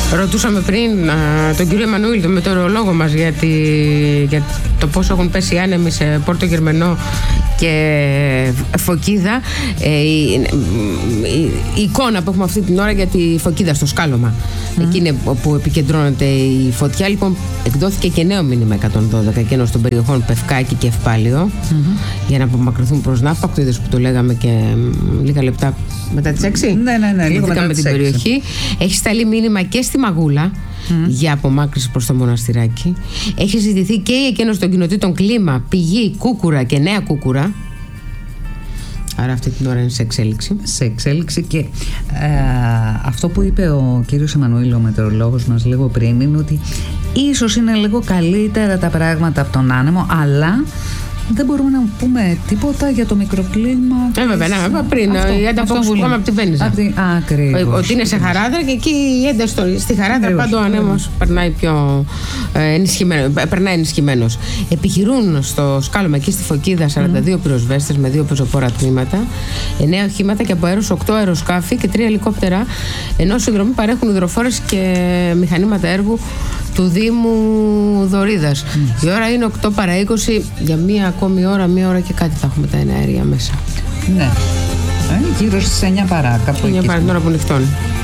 Ρωτούσαμε πριν τον κύριο Εμμανουήλ, τον μετεωρολόγο μας, για το πόσο έχουν πέσει οι άνεμοι σε Πόρτο Γερμενό και Φωκίδα. Η εικόνα που έχουμε αυτή την ώρα για τη Φωκίδα στο σκάλωμα, εκεί είναι που επικεντρώνεται η φωτιά. Λοιπόν, εκδόθηκε και νέο μήνυμα 112 και των περιοχών Πευκάκη και Ευπάλιο, για να απομακρυνθούν προς Ναύπακτο. Το είδες που το λέγαμε και λίγα λεπτά μετά τις 6. Ναι, λίγο μετά με την περιοχή. Έχει σταλεί μήνυμα και στη Μαγούλα για απομάκρυνση προς το Μοναστηράκι. Έχει ζητηθεί και η εκένωση των κοινοτήτων Κλίμα, Πηγή, Κούκουρα και Νέα Κούκουρα. Άρα αυτή την ώρα είναι σε εξέλιξη. Σε εξέλιξη και αυτό που είπε ο κύριος Εμμανουήλ, ο μετεωρολόγος μας, λίγο πριν, είναι ότι ίσως είναι λίγο καλύτερα τα πράγματα από τον άνεμο, αλλά δεν μπορούμε να πούμε τίποτα για το μικροκλίμα. Βέβαια, πριν η ένταση που πάμε από τη Βένιζα. Ακριβώς. Ότι είναι σε Χαράδρα και εκεί η ένταση στη Χαράδρα πάντα ο ανέμος περνάει πιο ενισχυμένος. Επιχειρούν στο σκάλωμα εκεί στη Φωκίδα 42 πυροσβέστες με 2 πεζοπόρα τμήματα, 9 οχήματα και από αέρος 8 αεροσκάφη και 3 ελικόπτερα, ενώ συνδρομή παρέχουν υδροφόρες και μηχανήματα έργου του Δήμου Δωρίδας. Η ώρα είναι 8 παρά 20. Για μία ακόμη ώρα, μία ώρα και κάτι θα έχουμε τα εναέρια μέσα. Ναι. Γύρω στις 9 παρά, κάπου εκεί. 9 παρά την ώρα που νυχτώνει.